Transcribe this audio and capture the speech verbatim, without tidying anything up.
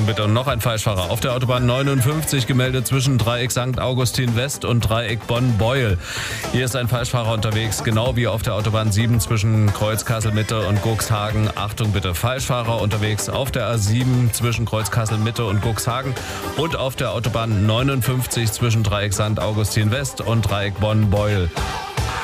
Achtung bitte, und noch ein Falschfahrer. Auf der Autobahn neunundfünfzig gemeldet zwischen Dreieck Sankt Augustin West und Dreieck Bonn-Beuel. Hier ist ein Falschfahrer unterwegs, genau wie auf der Autobahn sieben zwischen Kreuz Kassel-Mitte und Guxhagen. Achtung bitte, Falschfahrer unterwegs auf der A sieben zwischen Kreuz Kassel-Mitte und Guxhagen und auf der Autobahn neunundfünfzig zwischen Dreieck Sankt Augustin West und Dreieck Bonn-Beuel.